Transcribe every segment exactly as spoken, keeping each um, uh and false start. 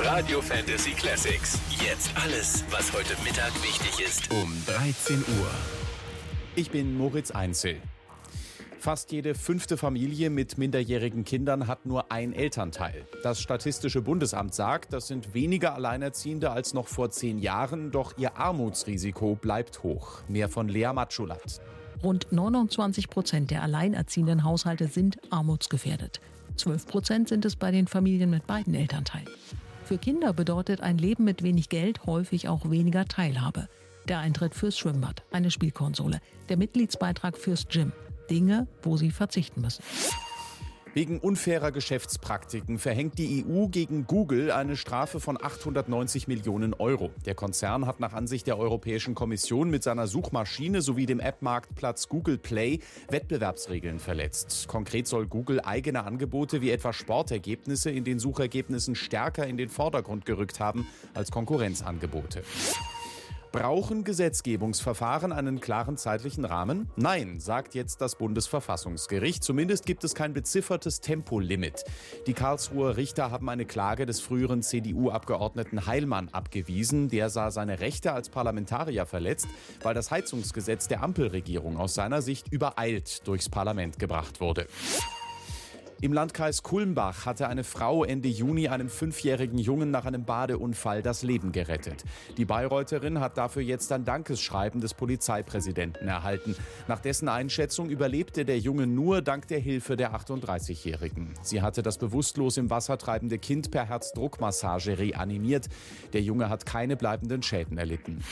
Radio Fantasy Classics. Jetzt alles, was heute Mittag wichtig ist. Um dreizehn Uhr. Ich bin Moritz Einzel. Fast jede fünfte Familie mit minderjährigen Kindern hat nur ein Elternteil. Das Statistische Bundesamt sagt, das sind weniger Alleinerziehende als noch vor zehn Jahren, doch ihr Armutsrisiko bleibt hoch. Mehr von Lea Matschulat. Rund neunundzwanzig Prozent der alleinerziehenden Haushalte sind armutsgefährdet. zwölf Prozent sind es bei den Familien mit beiden Elternteilen. Für Kinder bedeutet ein Leben mit wenig Geld häufig auch weniger Teilhabe. Der Eintritt fürs Schwimmbad, eine Spielkonsole, der Mitgliedsbeitrag fürs Gym. Dinge, wo sie verzichten müssen. Wegen unfairer Geschäftspraktiken verhängt die E U gegen Google eine Strafe von achthundertneunzig Millionen Euro. Der Konzern hat nach Ansicht der Europäischen Kommission mit seiner Suchmaschine sowie dem App-Marktplatz Google Play Wettbewerbsregeln verletzt. Konkret soll Google eigene Angebote wie etwa Sportergebnisse in den Suchergebnissen stärker in den Vordergrund gerückt haben als Konkurrenzangebote. Brauchen Gesetzgebungsverfahren einen klaren zeitlichen Rahmen? Nein, sagt jetzt das Bundesverfassungsgericht. Zumindest gibt es kein beziffertes Tempolimit. Die Karlsruher Richter haben eine Klage des früheren C D U-Abgeordneten Heilmann abgewiesen. Der sah seine Rechte als Parlamentarier verletzt, weil das Heizungsgesetz der Ampelregierung aus seiner Sicht übereilt durchs Parlament gebracht wurde. Im Landkreis Kulmbach hatte eine Frau Ende Juni einem fünfjährigen Jungen nach einem Badeunfall das Leben gerettet. Die Bayreutherin hat dafür jetzt ein Dankesschreiben des Polizeipräsidenten erhalten. Nach dessen Einschätzung überlebte der Junge nur dank der Hilfe der achtunddreißigjährigen. Sie hatte das bewusstlos im Wasser treibende Kind per Herzdruckmassage reanimiert. Der Junge hat keine bleibenden Schäden erlitten.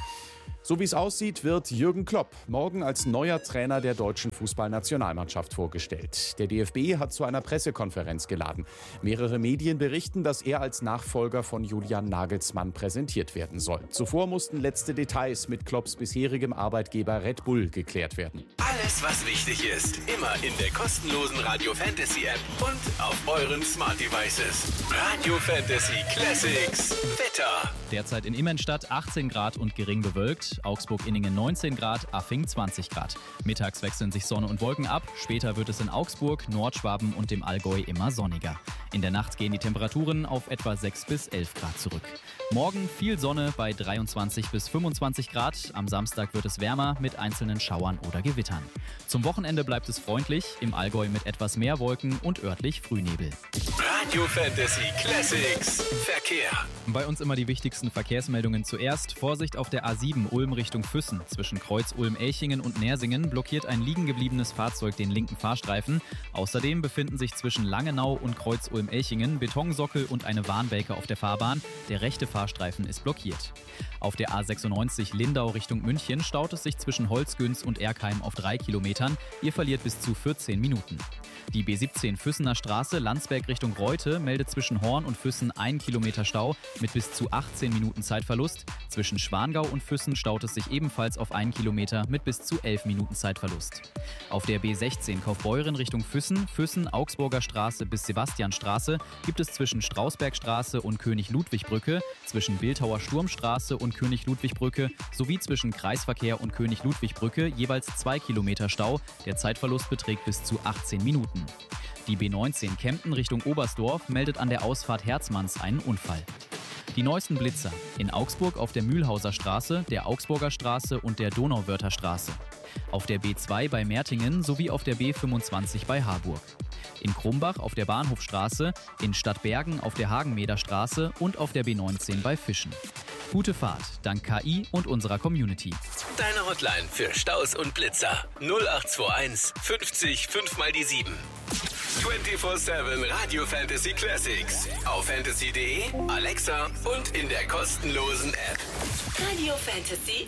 So wie es aussieht, wird Jürgen Klopp morgen als neuer Trainer der deutschen Fußballnationalmannschaft vorgestellt. Der D F B hat zu einer Pressekonferenz geladen. Mehrere Medien berichten, dass er als Nachfolger von Julian Nagelsmann präsentiert werden soll. Zuvor mussten letzte Details mit Klopps bisherigem Arbeitgeber Red Bull geklärt werden. Alles, was wichtig ist, immer in der kostenlosen Radio Fantasy App und auf euren Smart Devices. Radio Fantasy Classics. Wetter. Derzeit in Immenstadt achtzehn Grad und gering bewölkt. Augsburg-Inningen neunzehn Grad, Affing zwanzig Grad. Mittags wechseln sich Sonne und Wolken ab. Später wird es in Augsburg, Nordschwaben und dem Allgäu immer sonniger. In der Nacht gehen die Temperaturen auf etwa sechs bis elf Grad zurück. Morgen viel Sonne bei dreiundzwanzig bis fünfundzwanzig Grad. Am Samstag wird es wärmer mit einzelnen Schauern oder Gewittern. Zum Wochenende bleibt es freundlich, im Allgäu mit etwas mehr Wolken und örtlich Frühnebel. Radio Fantasy Classics. Verkehr. Bei uns immer die wichtigsten Verkehrsmeldungen zuerst. Vorsicht auf der A sieben Ulm Richtung Füssen. Zwischen Kreuz Ulm-Elchingen und Nersingen blockiert ein liegen gebliebenes Fahrzeug den linken Fahrstreifen. Außerdem befinden sich zwischen Langenau und Kreuz Ulm-Elchingen Betonsockel und eine Warnwelke auf der Fahrbahn. Der rechte Fahrstreifen ist blockiert. Auf der A sechsundneunzig Lindau Richtung München staut es sich zwischen Holzgünz und Erkheim auf drei Kilometern. Ihr verliert bis zu vierzehn Minuten. Die B siebzehn Füssener Straße Landsberg Richtung Reute meldet zwischen Horn und Füssen ein Kilometer Stau mit bis zu achtzehn Minuten Zeitverlust. Zwischen Schwangau und Füssen staut es sich ebenfalls auf einen Kilometer mit bis zu elf Minuten Zeitverlust. Auf der B sechzehn Kaufbeuren Richtung Füssen, Füssen Augsburger Straße bis Sebastianstraße gibt es zwischen Strausbergstraße und König-Ludwig-Brücke, zwischen Bildhauer Sturmstraße und König-Ludwig-Brücke sowie zwischen Kreisverkehr und König-Ludwig-Brücke jeweils zwei Kilometer Stau. Der Zeitverlust beträgt bis zu achtzehn Minuten. Die B neunzehn Kempten Richtung Oberstdorf meldet an der Ausfahrt Herzmanns einen Unfall. Die neuesten Blitzer in Augsburg auf der Mühlhauser Straße, der Augsburger Straße und der Donauwörther Straße. Auf der B zwei bei Mertingen sowie auf der B fünfundzwanzig bei Harburg. In Krumbach auf der Bahnhofstraße, in Stadtbergen auf der Hagenmeder Straße und auf der B neunzehn bei Fischen. Gute Fahrt, dank K I und unserer Community. Deine Hotline für Staus und Blitzer null acht zwei eins fünfzig fünf mal die sieben. vierundzwanzig sieben Radio Fantasy Classics auf fantasy punkt de, Alexa und in der kostenlosen App. Radio Fantasy